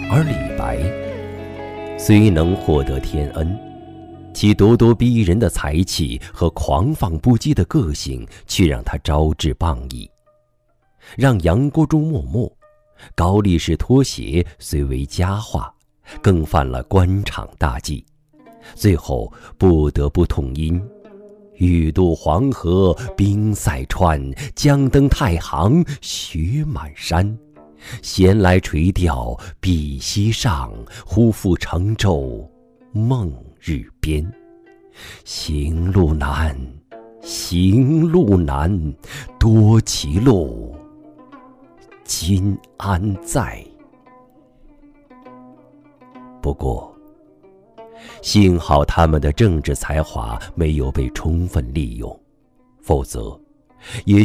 而李白虽能获得天恩，其咄咄逼人的才气和狂放不羁的个性却让他招致谤议。让杨国忠默默，高力士脱鞋虽为佳话，更犯了官场大忌，最后不得不痛饮欲渡黄河冰塞川，将登太行雪满山。闲来垂钓碧溪上，忽复乘舟梦日边。行路难，行路难，多歧路，今安在？不过，幸好他们的政治才华没有被充分利用，否则也